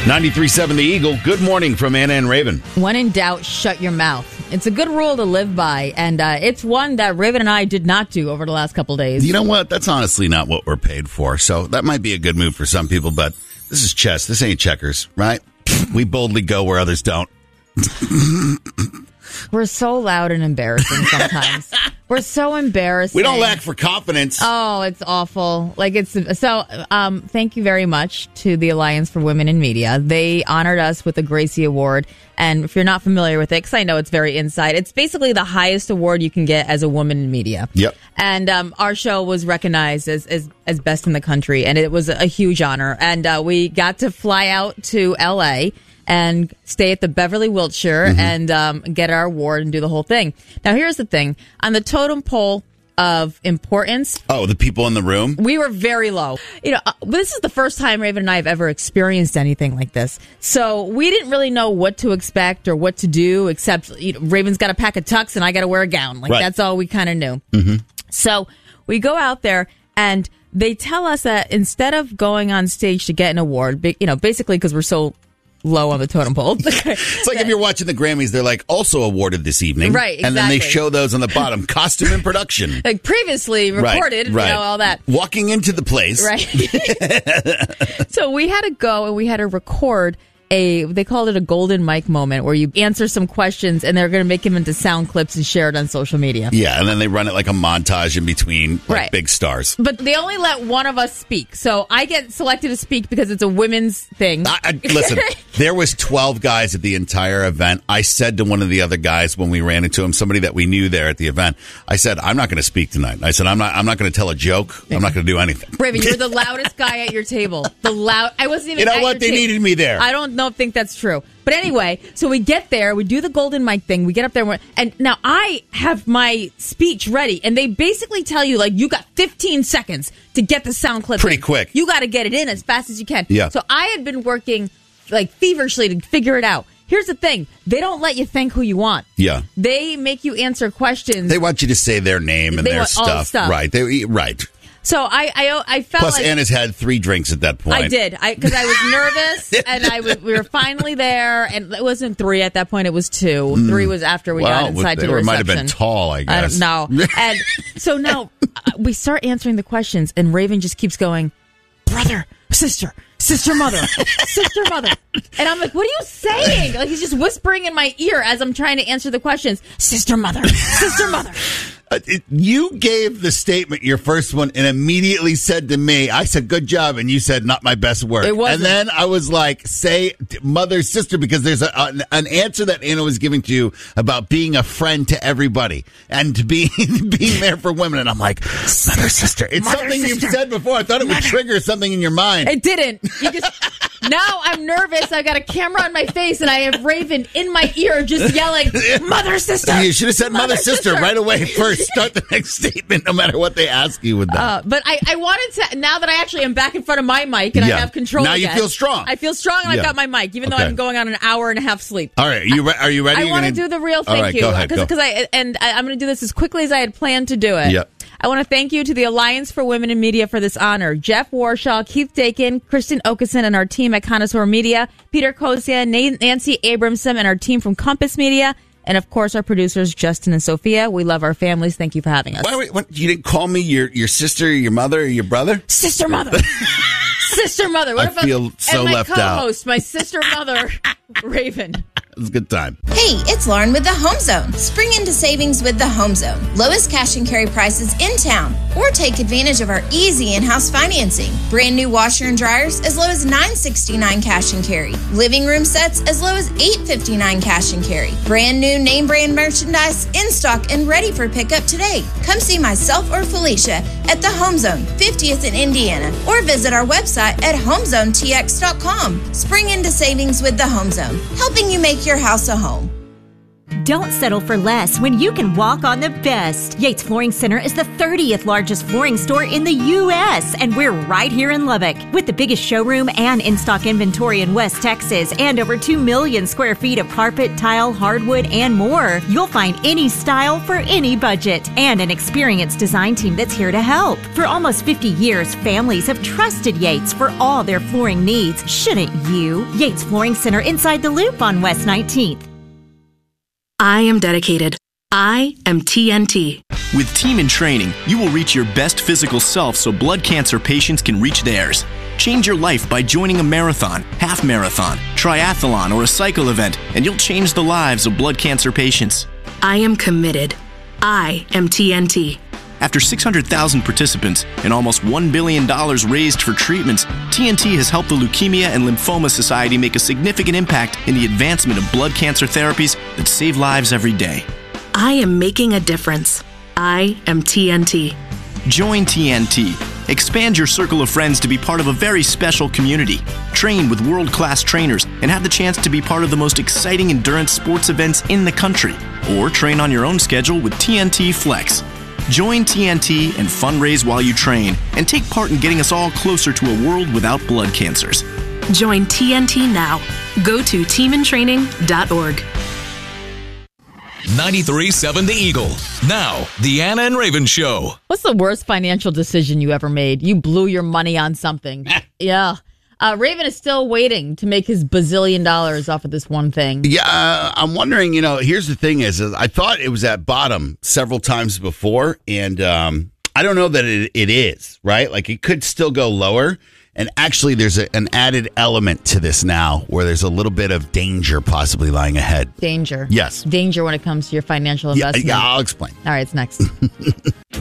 93.7 The Eagle. Good morning from Anna and Raven. When in doubt, shut your mouth. It's a good rule to live by, and it's one that Raven and I did not do over the last couple days. You know what? That's honestly not what we're paid for, so that might be a good move for some people, but this is chess. This ain't checkers, right? We boldly go where others don't. We're so loud and embarrassing sometimes. We're so embarrassing. We don't lack for confidence. Oh, it's awful. Thank you very much to the Alliance for Women in Media. They honored us with the Gracie Award. And if you're not familiar with it, because I know it's very inside, it's basically the highest award you can get as a woman in media. Yep. And our show was recognized as best in the country, and it was a huge honor. And we got to fly out to L.A. and stay at the Beverly Wilshire and get our award and do the whole thing. Now, here's the thing. On the totem pole of importance... Oh, the people in the room? We were very low. This is the first time Raven and I have ever experienced anything like this. So we didn't really know what to expect or what to do, except Raven's got to pack a tux and I got to wear a gown. That's all we kind of knew. Mm-hmm. So we go out there and they tell us that instead of going on stage to get an award, basically because we're so low on the totem pole. It's like if you're watching the Grammys, they're like also awarded this evening. Right, exactly. And then they show those on the bottom. Costume and production. Like previously recorded, right. All that. Walking into the place. Right. So we had to go and we had to record they called it a golden mic moment where you answer some questions and they're going to make them into sound clips and share it on social media. Yeah, and then they run it like a montage in between big stars. But they only let one of us speak. So I get selected to speak because it's a women's thing. Listen, there was 12 guys at the entire event. I said to one of the other guys when we ran into him, somebody that we knew there at the event, I said, I'm not going to speak tonight. I said, I'm not going to tell a joke. I'm not going to do anything. Raven, you're the loudest guy at your table. I wasn't even You know at what? your They table. needed me there. I don't think that's true. But anyway, so we get there, we do the golden mic thing, we get up there, and now I have my speech ready, and they basically tell you, you got 15 seconds to get the sound clip Pretty in. quick. You got to get it in as fast as you can. Yeah. So I had been working, feverishly to figure it out. Here's the thing. They don't let you think who you want. Yeah. They make you answer questions. They want you to say their name and their stuff. All the stuff. Right. Right. So I felt Plus, Anna's had 3 drinks at that point. I did, because I was nervous, and we were finally there, and it wasn't 3 at that point, it was 2. 3 was after we got inside to the reception. Might have been tall, I guess. I don't know. And so now we start answering the questions, and Raven just keeps going, brother, sister, mother, sister, mother. And I'm like, what are you saying? He's just whispering in my ear as I'm trying to answer the questions. Sister, mother, sister, mother. You gave the statement, your first one, and immediately said to me, I said, good job, and you said, not my best work. It wasn't. And then I was like, say mother, sister, because there's an answer that Anna was giving to you about being a friend to everybody and to being there for women. And I'm like, mother, sister. It's mother, something sister. you've said before. I thought it would trigger something in your mind. It didn't. Now I'm nervous. I've got a camera on my face, and I have Raven in my ear just yelling, mother, sister. You should have said mother, sister right away first. Start the next statement, no matter what they ask you with that. But I wanted to, now that I actually am back in front of my mic and I have control now again. You feel strong. I feel strong, and I've got my mic, even though I'm going on an hour and a half sleep. All right, are you ready? I want to do the real thank you. Go ahead, Because I'm going to do this as quickly as I had planned to do it. Yep. I want to thank you to the Alliance for Women in Media for this honor. Jeff Warshaw, Keith Dakin, Kristen Okeson, and our team at Connoisseur Media, Peter Kosia, Nancy Abramson, and our team from Compass Media, and of course our producers, Justin and Sophia. We love our families. Thank you for having us. What, you didn't call me your sister, your mother, or your brother? Sister, mother. Sister, mother. What I feel so left out. And my co-host, my sister, mother, Raven. It was a good time. Hey, it's Lauren with the Home Zone. Spring into savings with the Home Zone. Lowest cash and carry prices in town. Or take advantage of our easy in-house financing. Brand new washer and dryers as low as $9.69 cash and carry. Living room sets as low as $8.59 cash and carry. Brand new name brand merchandise in stock and ready for pickup today. Come see myself or Felicia at the Home Zone, 50th in Indiana, or visit our website at homezonetx.com. Spring into savings with the Home Zone, helping you make your house a home. Don't settle for less when you can walk on the best. Yates Flooring Center is the 30th largest flooring store in the U.S., and we're right here in Lubbock. With the biggest showroom and in-stock inventory in West Texas and over 2 million square feet of carpet, tile, hardwood, and more, you'll find any style for any budget and an experienced design team that's here to help. For almost 50 years, families have trusted Yates for all their flooring needs. Shouldn't you? Yates Flooring Center inside the Loop on West 19th. I am dedicated. I am TNT. With Team in Training, you will reach your best physical self so blood cancer patients can reach theirs. Change your life by joining a marathon, half marathon, triathlon, or a cycle event, and you'll change the lives of blood cancer patients. I am committed. I am TNT. After 600,000 participants and almost $1 billion raised for treatments, TNT has helped the Leukemia and Lymphoma Society make a significant impact in the advancement of blood cancer therapies that save lives every day. I am making a difference. I am TNT. Join TNT. Expand your circle of friends to be part of a very special community. Train with world-class trainers and have the chance to be part of the most exciting endurance sports events in the country. Or train on your own schedule with TNT Flex. Join TNT and fundraise while you train and take part in getting us all closer to a world without blood cancers. Join TNT now. Go to teamintraining.org. 93.7 The Eagle. Now, the Anna and Raven Show. What's the worst financial decision you ever made? You blew your money on something. Yeah. Raven is still waiting to make his bazillion dollars off of this one thing. Yeah, I'm wondering, here's the thing is I thought it was at bottom several times before, and I don't know that it is, right? Like, it could still go lower. And actually, there's an added element to this now where there's a little bit of danger possibly lying ahead. Danger. Yes. Danger when it comes to your financial investment. Yeah, I'll explain. All right, it's next.